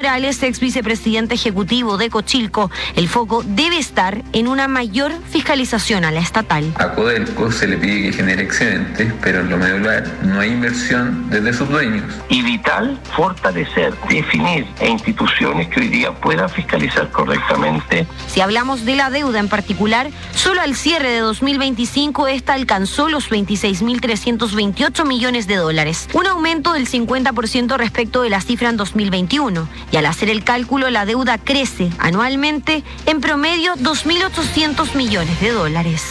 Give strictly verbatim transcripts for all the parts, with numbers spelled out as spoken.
Morales, ex vicepresidente ejecutivo de Cochilco, el foco debe estar en una mayor fiscalización a la estatal. A Codelco se le pide que genere excedentes, pero en lo medular no hay inversión desde sus dueños. Y vital fortalecer, definir e instituciones que hoy día puedan fiscalizar correctamente. Si hablamos de la deuda en particular, solo al cierre de dos mil veinticinco esta alcanzó los veintiséis mil trescientos veintiocho millones de dólares, un aumento del cincuenta por ciento respecto de la cifra en dos mil veintiuno. Y al hacer el cálculo, la deuda crece anualmente en promedio dos mil ochocientos millones de dólares.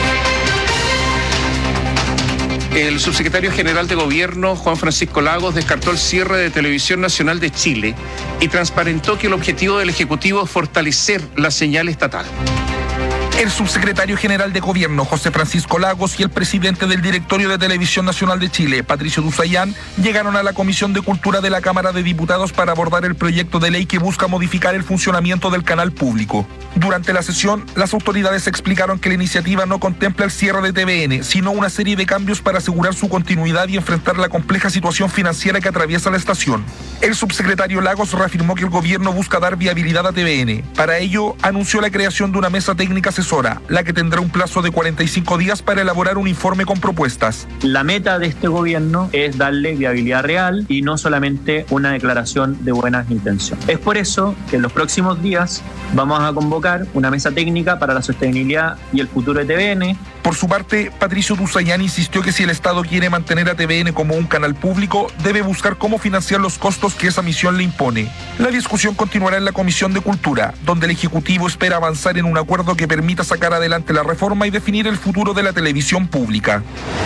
El subsecretario general de Gobierno, Juan Francisco Lagos, descartó el cierre de Televisión Nacional de Chile y transparentó que el objetivo del Ejecutivo es fortalecer la señal estatal. El subsecretario general de Gobierno, José Francisco Lagos, y el presidente del Directorio de Televisión Nacional de Chile, Patricio Duzayán, llegaron a la Comisión de Cultura de la Cámara de Diputados para abordar el proyecto de ley que busca modificar el funcionamiento del canal público. Durante la sesión, las autoridades explicaron que la iniciativa no contempla el cierre de T V N, sino una serie de cambios para asegurar su continuidad y enfrentar la compleja situación financiera que atraviesa la estación. El subsecretario Lagos reafirmó que el gobierno busca dar viabilidad a T V N. Para ello, anunció la creación de una mesa técnica asesora, la que tendrá un plazo de cuarenta y cinco días para elaborar un informe con propuestas. La meta de este gobierno es darle viabilidad real y no solamente una declaración de buenas intenciones. Es por eso que en los próximos días vamos a convocar una mesa técnica para la sostenibilidad y el futuro de T V N. Por su parte, Patricio Duzayán insistió que si el Estado quiere mantener a T V N como un canal público, debe buscar cómo financiar los costos que esa misión le impone. La discusión continuará en la Comisión de Cultura, donde el Ejecutivo espera avanzar en un acuerdo que permita sacar adelante la reforma y definir el futuro de la televisión pública.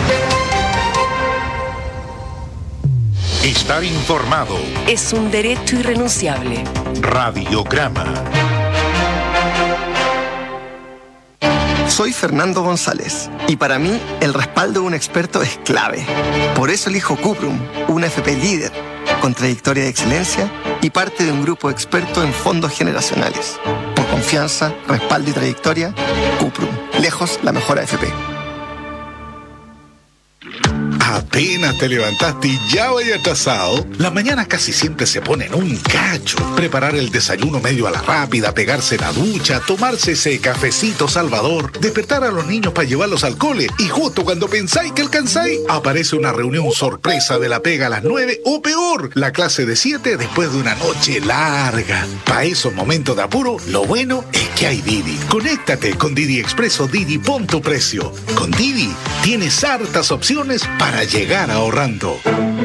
Estar informado es un derecho irrenunciable. Radiograma. Soy Fernando González y para mí el respaldo de un experto es clave. Por eso elijo Cuprum, una F P líder, con trayectoria de excelencia y parte de un grupo experto en fondos generacionales. Por confianza, respaldo y trayectoria, Cuprum, lejos la mejor A F P. Apenas te levantaste y ya vaya atrasado. Las mañanas casi siempre se ponen un cacho. Preparar el desayuno medio a la rápida, pegarse la ducha, tomarse ese cafecito salvador, despertar a los niños para llevarlos al cole y justo cuando pensáis que alcanzáis, aparece una reunión sorpresa de la pega a las nueve o peor, la clase de siete después de una noche larga. Para esos momentos de apuro, lo bueno es que hay Didi. Conéctate con Didi Expreso Didi, pon tu precio. Con Didi tienes hartas opciones para llegar ahorrando.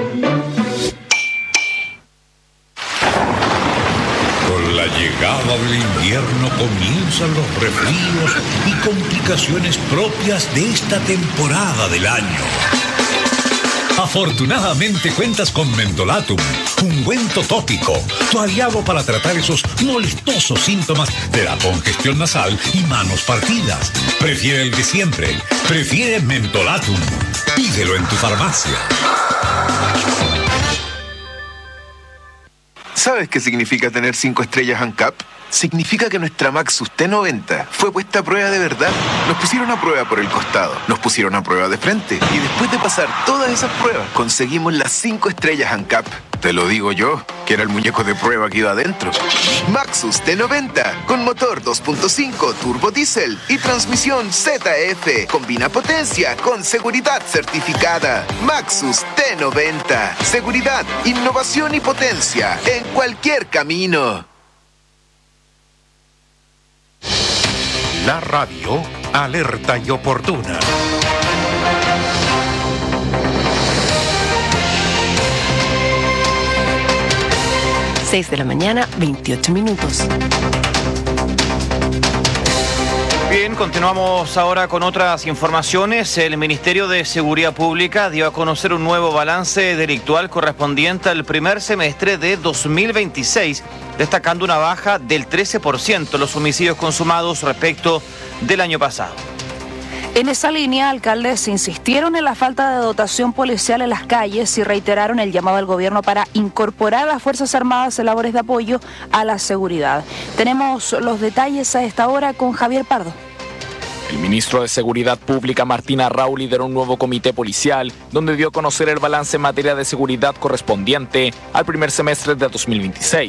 Con la llegada del invierno comienzan los resfríos y complicaciones propias de esta temporada del año. Afortunadamente cuentas con Mentolatum, ungüento tópico, tu aliado para tratar esos molestosos síntomas de la congestión nasal y manos partidas. Prefiere el de siempre, prefiere Mentolatum. Pídelo en tu farmacia. ¿Sabes qué significa tener cinco estrellas ANCAP? Significa que nuestra Maxus T noventa fue puesta a prueba de verdad. Nos pusieron a prueba por el costado, nos pusieron a prueba de frente y después de pasar todas esas pruebas, conseguimos las cinco estrellas ANCAP. Te lo digo yo, que era el muñeco de prueba que iba adentro. Maxus T noventa, con motor dos punto cinco turbo diésel y transmisión Z F. Combina potencia con seguridad certificada. Maxus T noventa. Seguridad, innovación y potencia en cualquier camino. La radio, alerta y oportuna. seis de la mañana, veintiocho minutos. Bien, continuamos ahora con otras informaciones. El Ministerio de Seguridad Pública dio a conocer un nuevo balance delictual correspondiente al primer semestre de dos mil veintiséis, destacando una baja del trece por ciento los homicidios consumados respecto del año pasado. En esa línea, alcaldes insistieron en la falta de dotación policial en las calles y reiteraron el llamado al gobierno para incorporar a las Fuerzas Armadas en labores de apoyo a la seguridad. Tenemos los detalles a esta hora con Javier Pardo. El ministro de Seguridad Pública, Martín Arrau, lideró un nuevo comité policial donde dio a conocer el balance en materia de seguridad correspondiente al primer semestre de dos mil veintiséis. El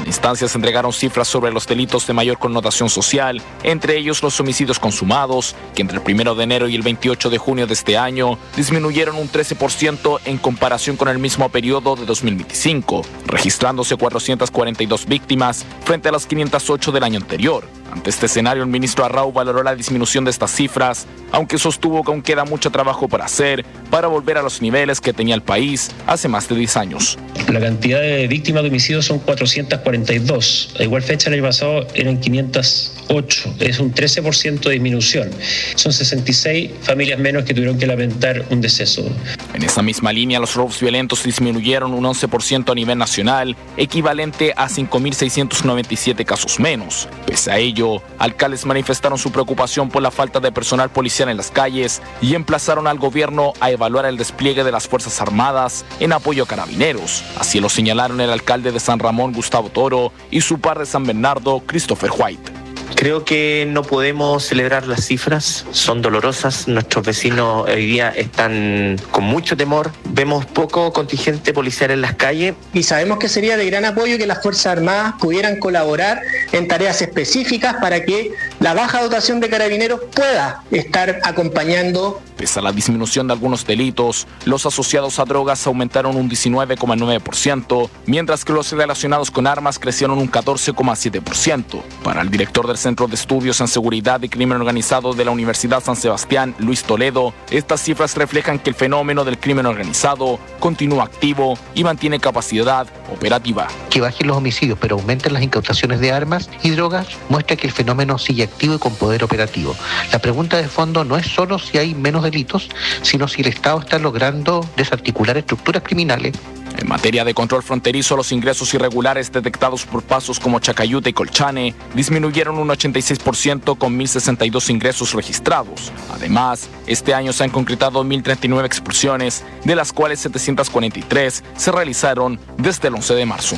instancias entregaron cifras sobre los delitos de mayor connotación social, entre ellos los homicidios consumados, que entre el primero de enero y el veintiocho de junio de este año disminuyeron un trece por ciento en comparación con el mismo periodo de dos mil veinticinco, registrándose cuatrocientas cuarenta y dos víctimas frente a las quinientas ocho del año anterior. Ante este escenario, el ministro Arrau valoró la disminución de estas cifras, aunque sostuvo que aún queda mucho trabajo por hacer para volver a los niveles que tenía el país hace más de diez años. La cantidad de víctimas de homicidios son cuatrocientas cuarenta y dos. A igual fecha el año pasado eran quinientas ocho. Es un trece por ciento de disminución. Son sesenta y seis familias menos que tuvieron que lamentar un deceso. En esa misma línea, los robos violentos disminuyeron un once por ciento a nivel nacional, equivalente a cinco mil seiscientos noventa y siete casos menos. Pese a ello, alcaldes manifestaron su preocupación por la falta de personal policial en las calles y emplazaron al gobierno a evaluar el despliegue de las Fuerzas Armadas en apoyo a carabineros. Así lo señalaron el alcalde de San Ramón, Gustavo Toro, y su par de San Bernardo, Christopher White. Creo que no podemos celebrar las cifras, son dolorosas. Nuestros vecinos hoy día están con mucho temor. Vemos poco contingente policial en las calles. Y sabemos que sería de gran apoyo que las Fuerzas Armadas pudieran colaborar en tareas específicas para que la baja dotación de carabineros pueda estar acompañando. Pese a la disminución de algunos delitos, los asociados a drogas aumentaron un diecinueve coma nueve por ciento, mientras que los relacionados con armas crecieron un catorce coma siete por ciento. Para el director del Centro de Estudios en Seguridad y Crimen Organizado de la Universidad San Sebastián, Luis Toledo, estas cifras reflejan que el fenómeno del crimen organizado continúa activo y mantiene capacidad operativa. Que bajen los homicidios pero aumenten las incautaciones de armas y drogas muestra que el fenómeno sigue activo y con poder operativo. La pregunta de fondo no es solo si hay menos delitos, sino si el Estado está logrando desarticular estructuras criminales. En materia de control fronterizo, los ingresos irregulares detectados por pasos como Chacayuta y Colchane disminuyeron un ochenta y seis por ciento con mil sesenta y dos ingresos registrados. Además, este año se han concretado mil treinta y nueve expulsiones, de las cuales setecientas cuarenta y tres se realizaron desde el once de marzo.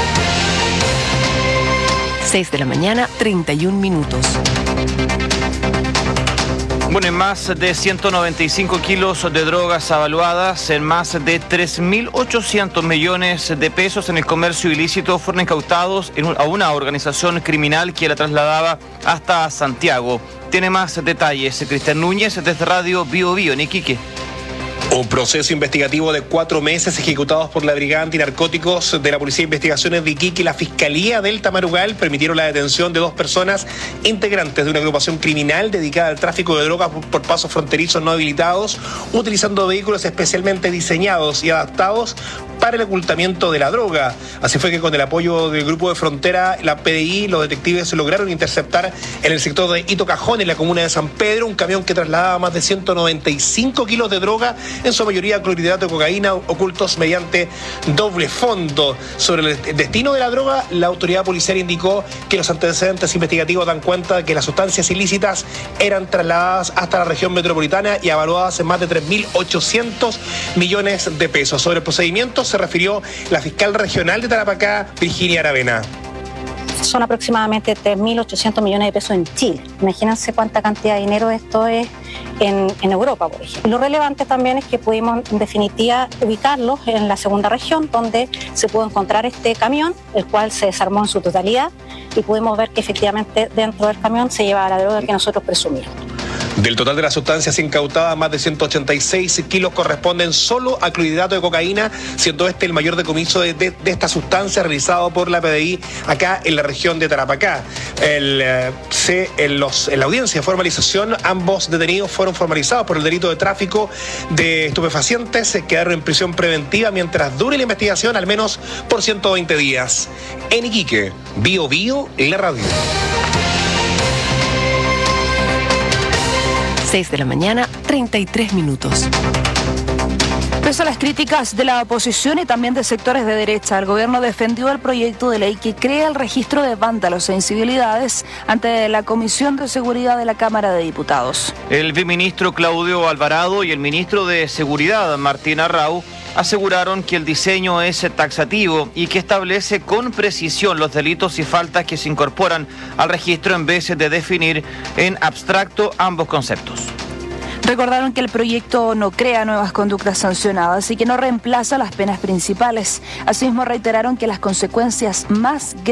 seis de la mañana, treinta y un minutos. Bueno, en más de ciento noventa y cinco kilos de drogas avaluadas, en más de tres mil ochocientos millones de pesos en el comercio ilícito fueron incautados en un, a una organización criminal que la trasladaba hasta Santiago. Tiene más detalles Cristian Núñez desde Radio Bio Bio en Iquique. Un proceso investigativo de cuatro meses ejecutados por la Brigada Antinarcóticos de la Policía de Investigaciones de Iquique y la Fiscalía del Tamarugal permitieron la detención de dos personas integrantes de una agrupación criminal dedicada al tráfico de drogas por pasos fronterizos no habilitados, utilizando vehículos especialmente diseñados y adaptados para el ocultamiento de la droga. Así fue que con el apoyo del Grupo de Frontera, la P D I, los detectives lograron interceptar en el sector de Hito Cajón, en la comuna de San Pedro, un camión que trasladaba más de ciento noventa y cinco kilos de droga, en su mayoría clorhidrato de cocaína, ocultos mediante doble fondo. Sobre el destino de la droga, la autoridad policial indicó que los antecedentes investigativos dan cuenta de que las sustancias ilícitas eran trasladadas hasta la región metropolitana y evaluadas en más de tres mil ochocientos millones de pesos. Sobre el procedimiento se refirió la fiscal regional de Tarapacá, Virginia Aravena. Son aproximadamente tres mil ochocientos millones de pesos en Chile. Imagínense cuánta cantidad de dinero esto es en, en Europa, por ejemplo. Lo relevante también es que pudimos, en definitiva, ubicarlos en la segunda región, donde se pudo encontrar este camión, el cual se desarmó en su totalidad, y pudimos ver que efectivamente dentro del camión se llevaba la droga que nosotros presumíamos. Del total de las sustancias incautadas, más de ciento ochenta y seis kilos corresponden solo a clorhidrato de cocaína, siendo este el mayor decomiso de, de, de esta sustancia realizado por la P D I acá en la región de Tarapacá. El, eh, se, en, los, en la audiencia de formalización, ambos detenidos fueron formalizados por el delito de tráfico de estupefacientes, se quedaron en prisión preventiva mientras dure la investigación, al menos por ciento veinte días. En Iquique, Bio Bio, en la radio. seis de la mañana, treinta y tres minutos. Pese a las críticas de la oposición y también de sectores de derecha, el gobierno defendió el proyecto de ley que crea el registro de vándalos e incivilidades ante la Comisión de Seguridad de la Cámara de Diputados. El viceministro Claudio Alvarado y el ministro de Seguridad, Martín Arrau, aseguraron que el diseño es taxativo y que establece con precisión los delitos y faltas que se incorporan al registro en vez de definir en abstracto ambos conceptos. Recordaron que el proyecto no crea nuevas conductas sancionadas y que no reemplaza las penas principales. Asimismo, reiteraron que las consecuencias más